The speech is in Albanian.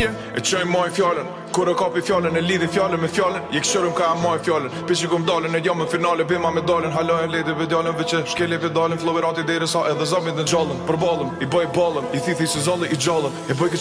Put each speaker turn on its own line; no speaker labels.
tjen, e qoj moj fjallën. Kur e kapi fjallën, e lidhi fjallën me fjallën. Je këshërëm ka e moj fjallën. Pishi kum dalën, e jam në finale, bima me dalën. Halo e ledi pedalën, veqe shkeli pedalën. Flow i rati deri sa edhe zamit në gjallën. Për balëm, i bëj balëm, i thithi se zalli i gjallën. E bëj